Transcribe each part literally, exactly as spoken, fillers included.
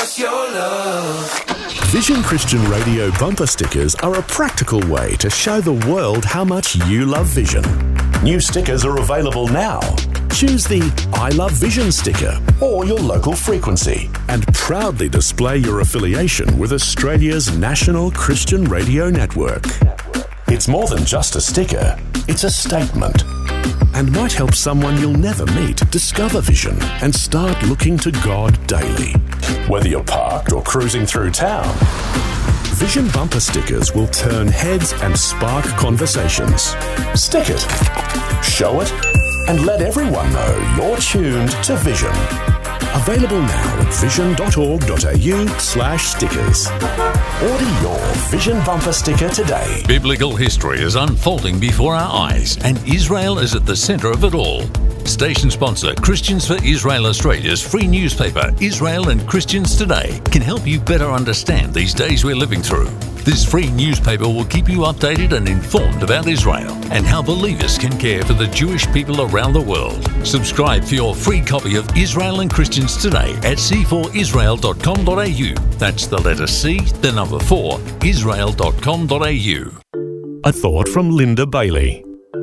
us your love. Vision Christian Radio bumper stickers are a practical way to show the world how much you love Vision. New stickers are available now. Choose the I Love Vision sticker or your local frequency and proudly display your affiliation with Australia's national Christian radio network. It's more than just a sticker, it's a statement, and might help someone you'll never meet discover Vision and start looking to God daily. Whether you're parked or cruising through town, Vision bumper stickers will turn heads and spark conversations. Stick it, show it, and let everyone know you're tuned to Vision. Available now at vision.org.au slash stickers. Order your Vision bumper sticker today. Biblical history is unfolding before our eyes, and Israel is at the centre of it all. Station sponsor Christians for Israel Australia's free newspaper, Israel and Christians Today, can help you better understand these days we're living through. This free newspaper will keep you updated and informed about Israel and how believers can care for the Jewish people around the world. Subscribe for your free copy of Israel and Christians Today at c four israel dot com dot a u. That's the letter C, the number four, israel dot com dot a u. A thought from Linda Bailey.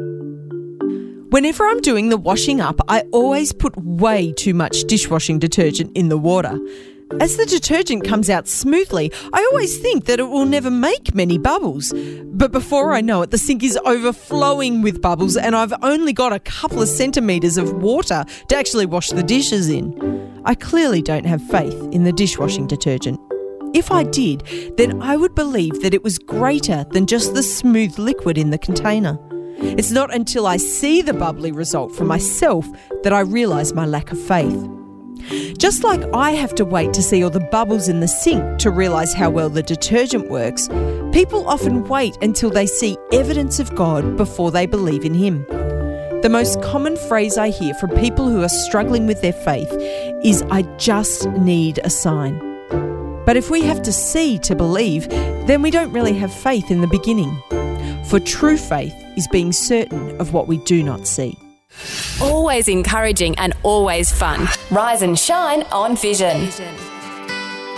Whenever I'm doing the washing up, I always put way too much dishwashing detergent in the water. As the detergent comes out smoothly, I always think that it will never make many bubbles. But before I know it, the sink is overflowing with bubbles and I've only got a couple of centimetres of water to actually wash the dishes in. I clearly don't have faith in the dishwashing detergent. If I did, then I would believe that it was greater than just the smooth liquid in the container. It's not until I see the bubbly result for myself that I realise my lack of faith. Just like I have to wait to see all the bubbles in the sink to realise how well the detergent works, people often wait until they see evidence of God before they believe in Him. The most common phrase I hear from people who are struggling with their faith is, "I just need a sign." But if we have to see to believe, then we don't really have faith in the beginning. For true faith is being certain of what we do not see. Always encouraging and always fun. Rise and shine on Vision.